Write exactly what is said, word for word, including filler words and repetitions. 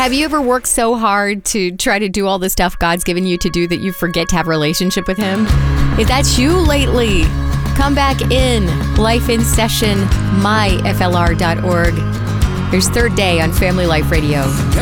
Have you ever worked so hard to try to do all the stuff God's given you to do that you forget to have a relationship with Him? If that's you lately, come back in. Life in Session, my F L R dot org. Here's Third Day on Family Life Radio.